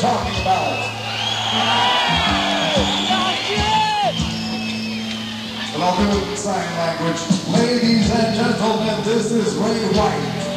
talking about. And I'll do it in sign language. Ladies and gentlemen, this is Ray White.